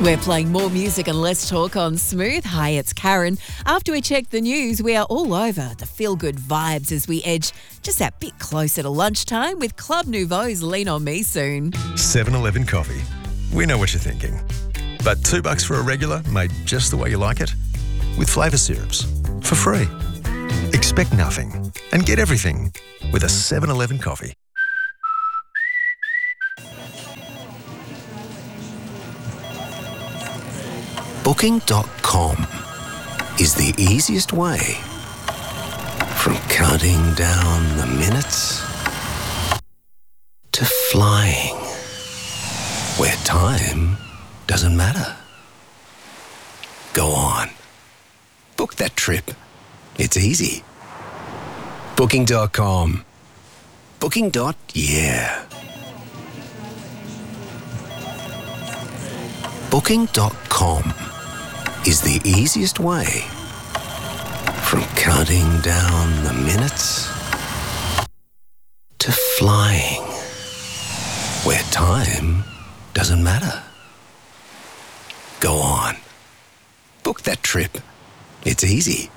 We're playing more music and less talk on Smooth. Hi, it's Karen. After we check the news, we are all over the feel-good vibes as we edge just that bit closer to lunchtime with Club Nouveau's Lean On Me soon. 7-Eleven coffee. We know what you're thinking. But $2 for a regular made just the way you like it? With flavour syrups. For free. Expect nothing and get everything with a 7-Eleven coffee. Booking.com is the easiest way from counting down the minutes to flying where time doesn't matter. Go on. Book that trip. It's easy. Booking.com. Booking.yeah. Booking.com is the easiest way from counting down the minutes to flying where time doesn't matter. Go on. Book that trip. It's easy.